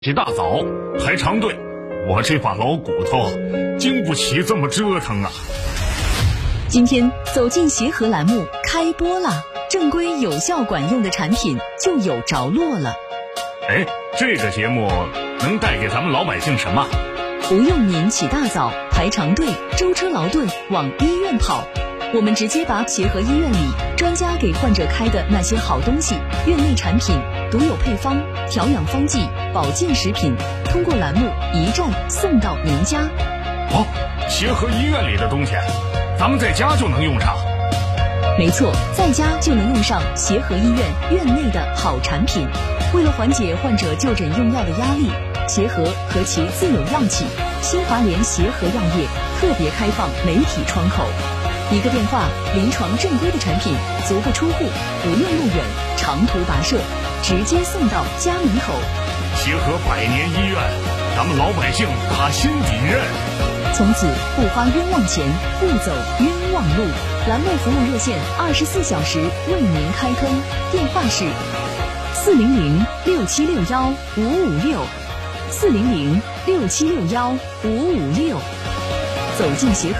一大早排长队，我这把老骨头经不起这么折腾啊。 今天走进协和栏目开播了，正规有效管用的产品就有着落了。 这个节目能带给咱们老百姓什么？ 不用您起大早排长队舟车劳顿往医院跑，我们直接把协和医院里专家给患者开的那些好东西、院内产品、独有配方、调养方剂、保健食品，通过栏目一站送到您家。 协和医院里的东西咱们在家就能用上。 没错，在家就能用上协和医院院内的好产品。为了缓解患者就诊用药的压力，协和和其自有药企新华联协和药业特别开放媒体窗口，一个电话，临床正规的产品足不出户，不用路远长途跋涉，直接送到家门口。 协和百年医院，咱们老百姓打心底认。 从此不花冤枉钱，不走冤枉路。栏目服务热线24小时为您开通，电话是400-6761-556，400-6761-556。走进协和。